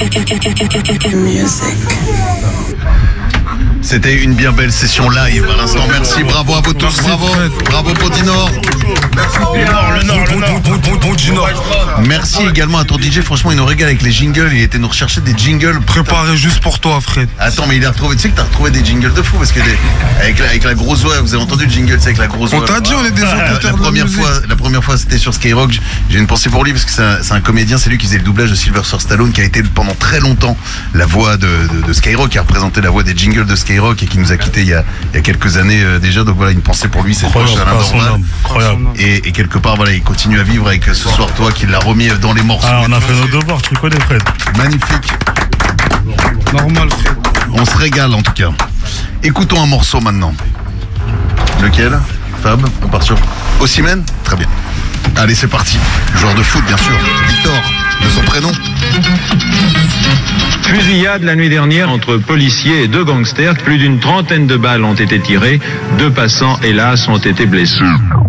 C'était une bien belle session live à l'instant. Merci, bravo à vous tous, bravo. Bravo pour Dinor. Merci également à ton DJ, franchement il nous régale avec les jingles, il était nous rechercher des jingles préparés juste pour toi Fred. Attends mais il a retrouvé, tu sais que t'as retrouvé des jingles de fou parce que avec la grosse voix, vous avez entendu le jingle, c'est avec la grosse voix. On t'a dit on est des auditeurs la première fois c'était sur Skyrock, j'ai une pensée pour lui parce que c'est un comédien, c'est lui qui faisait le doublage de Sylvester Stallone qui a été pendant très longtemps la voix de Skyrock, qui a représenté la voix des jingles de Skyrock et qui nous a quittés il y a quelques années déjà, donc voilà une pensée pour lui, c'est proche Alain Dorval. Et quelque part voilà il continue à vivre avec Ce Soir Toi qui l'a remis dans les morceaux. On a fait nos devoirs, tu connais Fred. Magnifique. Normal Fred. On se régale en tout cas. Écoutons un morceau maintenant. Lequel Fab, on part sur Osimhen. Très bien. Allez c'est parti. Joueur de foot bien sûr. Victor, de son prénom. Fusillade la nuit dernière entre policiers et deux gangsters. Plus d'une trentaine de balles ont été tirées. 2 passants, hélas, ont été blessés.